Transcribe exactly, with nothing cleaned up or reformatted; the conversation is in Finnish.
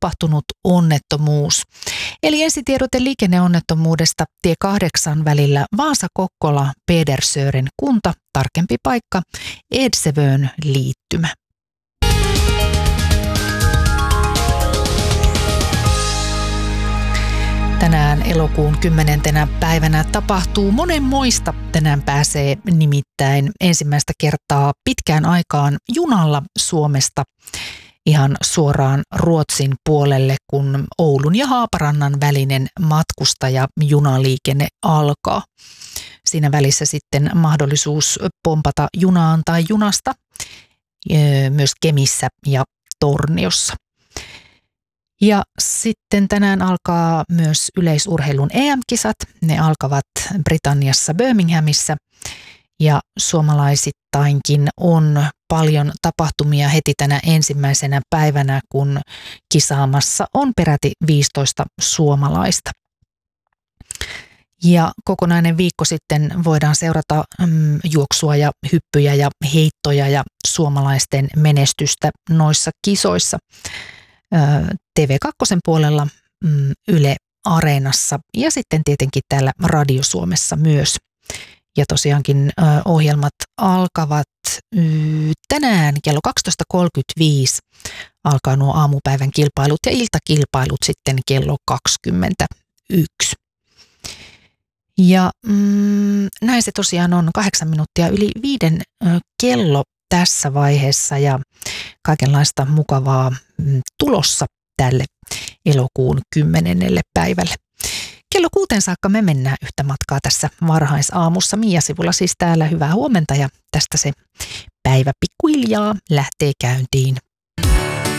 tapahtunut onnettomuus. Eli ensitiedote liikenneonnettomuudesta tie kahdeksan välillä Vaasa-Kokkola Pedersören kunta, tarkempi paikka Edsevön liittymä. Tänään elokuun kymmenentenä päivänä tapahtuu monenmoista. Tänään pääsee nimittäin ensimmäistä kertaa pitkään aikaan junalla Suomesta ihan suoraan Ruotsin puolelle, kun Oulun ja Haaparannan välinen matkustajajunaliikenne alkaa. Siinä välissä sitten mahdollisuus pompata junaan tai junasta myös Kemissä ja Torniossa. Ja sitten tänään alkaa myös yleisurheilun E M-kisat. Ne alkavat Britanniassa Birminghamissa ja suomalaisittainkin on paljon tapahtumia heti tänä ensimmäisenä päivänä, kun kisaamassa on peräti viisitoista suomalaista. Ja kokonainen viikko sitten voidaan seurata mm, juoksua ja hyppyjä ja heittoja ja suomalaisten menestystä noissa kisoissa. T V kaksi puolella mm, Yle Areenassa ja sitten tietenkin täällä Radio Suomessa myös. Ja tosiaankin ö, ohjelmat alkavat y, tänään kello kaksitoista kolmekymmentäviisi alkaa nuo aamupäivän kilpailut ja iltakilpailut sitten kello kaksikymmentäyksi. Ja mm, näin se tosiaan on kahdeksan minuuttia yli viiden ö, kello tässä vaiheessa ja kaikenlaista mukavaa mm, tulossa tälle elokuun kymmenennelle päivälle. Kello kuuteen saakka me mennään yhtä matkaa tässä varhaisaamussa. Mia Sivulla siis täällä, hyvää huomenta ja tästä se päivä pikkuhiljaa lähtee käyntiin.